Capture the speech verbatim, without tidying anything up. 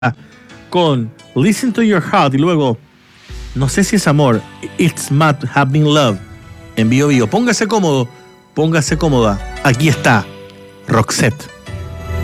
con Listen to Your Heart y luego No sé si es amor, It's Mad Have Been Love en Bio Bio. Póngase cómodo, póngase cómoda. Aquí está Roxette.